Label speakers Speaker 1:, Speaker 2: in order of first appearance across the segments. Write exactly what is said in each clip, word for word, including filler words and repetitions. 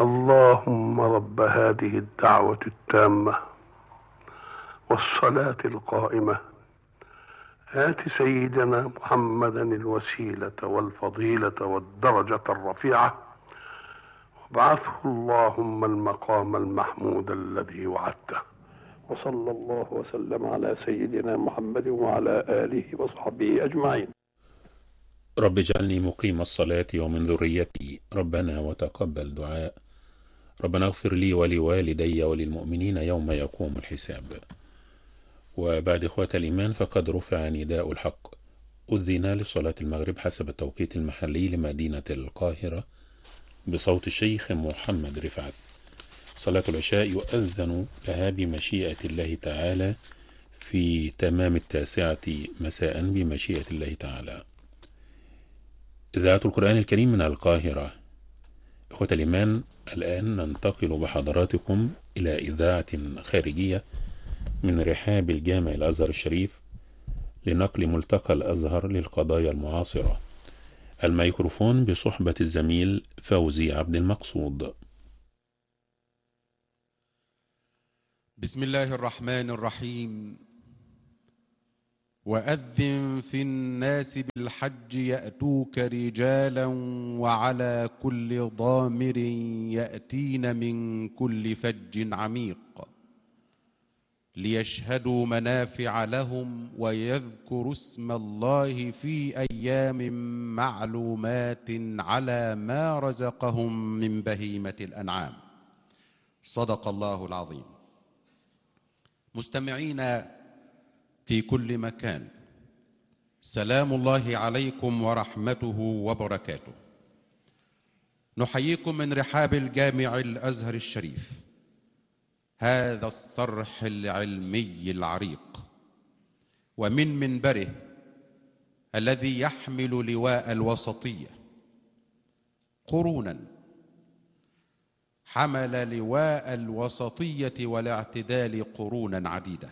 Speaker 1: اللهم رب هذه الدعوة التامة والصلاة القائمة آت سيدنا محمدا الوسيلة والفضيلة والدرجة الرفيعة وابعثه اللهم المقام المحمود الذي وعدته. وصلى الله وسلم على سيدنا محمد وعلى آله وصحبه أجمعين.
Speaker 2: رب اجعلني مقيم الصلاة ومن ذريتي، ربنا وتقبل دعاء، ربنا اغفر لي ولوالدي وللمؤمنين يوم يقوم الحساب. وبعد إخوة الإيمان، فقد رفع نداء الحق، أذن لصلاة المغرب حسب التوقيت المحلي لمدينة القاهرة بصوت الشيخ محمد رفعت. صلاة العشاء يؤذن لها بمشيئة الله تعالى في تمام التاسعة مساء بمشيئة الله تعالى. إذاعة القرآن الكريم من القاهرة. إخوة الإيمان، الآن ننتقل بحضراتكم إلى إذاعة خارجية من رحاب الجامع الأزهر الشريف لنقل ملتقى الأزهر للقضايا المعاصرة. الميكروفون بصحبة الزميل فوزي عبد المقصود.
Speaker 3: بسم الله الرحمن الرحيم. وأذن في الناس بالحج يأتوك رجالا وعلى كل ضامر يأتين من كل فج عميق ليشهدوا منافع لهم ويذكروا اسم الله في أيام معلومات على ما رزقهم من بهيمة الأنعام. صدق الله العظيم. مستمعين في كل مكان، سلام الله عليكم ورحمته وبركاته. نحييكم من رحاب الجامع الأزهر الشريف، هذا الصرح العلمي العريق، ومن منبره الذي يحمل لواء الوسطية. قرونا حمل لواء الوسطية والاعتدال قرونا عديدة.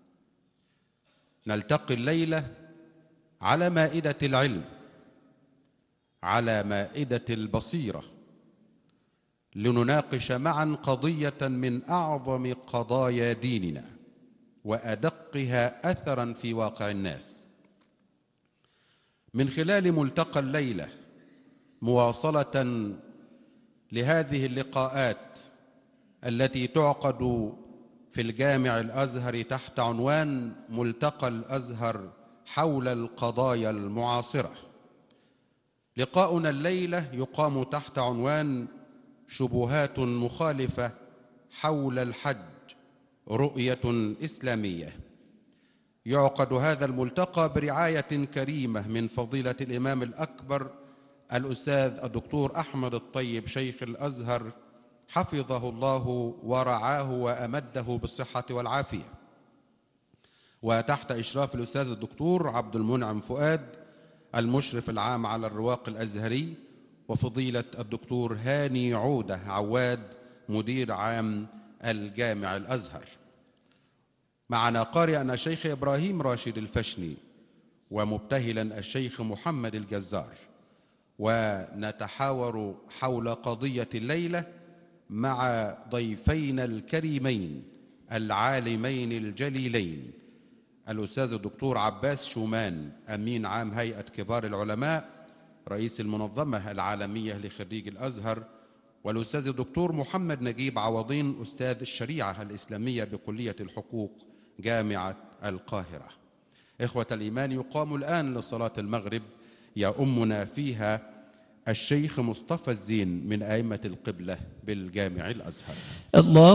Speaker 3: نلتقي الليلة على مائدة العلم، على مائدة البصيرة، لنناقش معا قضية من أعظم قضايا ديننا وأدقها أثرا في واقع الناس. من خلال ملتقى الليلة، مواصلة لهذه اللقاءات التي تعقد في الجامع الأزهر تحت عنوان ملتقى الأزهر حول القضايا المعاصرة. لقاؤنا الليلة يقام تحت عنوان شبهات مخالفة حول الحج، رؤية إسلامية. يعقد هذا الملتقى برعاية كريمة من فضيلة الإمام الأكبر الأستاذ الدكتور أحمد الطيب شيخ الأزهر، حفظه الله ورعاه وأمده بالصحة والعافية، وتحت إشراف الأستاذ الدكتور عبد المنعم فؤاد المشرف العام على الرواق الأزهري، وفضيلة الدكتور هاني عودة عواد مدير عام الجامع الأزهر. معنا قارئنا الشيخ إبراهيم راشد الفشني، ومبتهلا الشيخ محمد الجزار، ونتحاور حول قضية الليلة مع ضيفينا الكريمين العالمين الجليلين، الأستاذ الدكتور عباس شومان أمين عام هيئة كبار العلماء رئيس المنظمة العالمية لخريج الأزهر، والأستاذ الدكتور محمد نجيب عوضين أستاذ الشريعة الإسلامية بكلية الحقوق جامعة القاهرة. إخوة الإيمان، يقام الآن لصلاة المغرب، يؤمنا فيها الشيخ مصطفى الزين من أئمة القبلة بالجامع الأزهر.
Speaker 4: الله